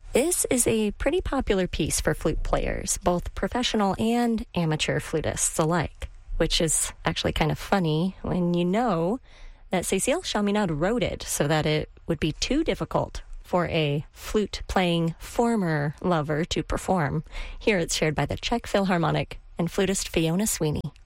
This is a pretty popular piece for flute players, both professional and amateur flutists alike, which is actually kind of funny when you know that Cécile Chaminade wrote it so that it would be too difficult for a flute-playing former lover to perform. Here it's shared by the Czech Philharmonic and flutist Fiona Sweeney.